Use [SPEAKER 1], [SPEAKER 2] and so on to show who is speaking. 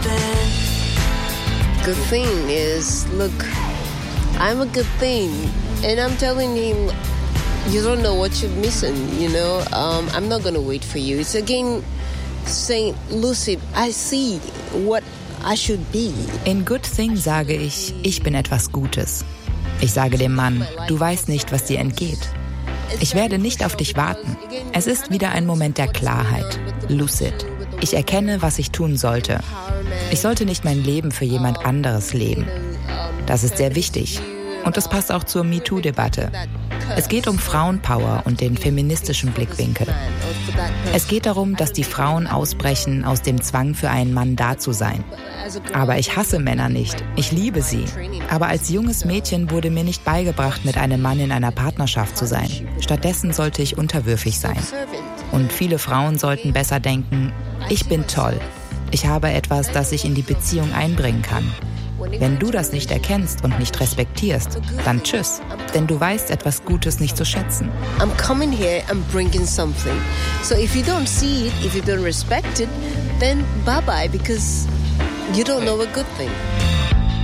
[SPEAKER 1] Good thing is, look, I'm a good thing. And I'm telling him, you don't know what you're missing, you know. I'm not going to wait for you. It's again saying, Lucid, I see what I should be.
[SPEAKER 2] In Good Thing sage ich bin etwas Gutes. Ich sage dem Mann, du weißt nicht, was dir entgeht. Ich werde nicht auf dich warten. Es ist wieder ein Moment der Klarheit. Lucid. Ich erkenne, was ich tun sollte. Ich sollte nicht mein Leben für jemand anderes leben. Das ist sehr wichtig. Und das passt auch zur MeToo-Debatte. Es geht um Frauenpower und den feministischen Blickwinkel. Es geht darum, dass die Frauen ausbrechen aus dem Zwang, für einen Mann da zu sein. Aber ich hasse Männer nicht. Ich liebe sie. Aber als junges Mädchen wurde mir nicht beigebracht, mit einem Mann in einer Partnerschaft zu sein. Stattdessen sollte ich unterwürfig sein. Und viele Frauen sollten besser denken, ich bin toll. Ich habe etwas, das ich in die Beziehung einbringen kann. Wenn du das nicht erkennst und nicht respektierst, dann tschüss. Denn du weißt etwas Gutes nicht zu schätzen.
[SPEAKER 1] I'm coming here and bringing something. So if you don't see it, if you don't respect it, then bye-bye, because you don't know a good thing.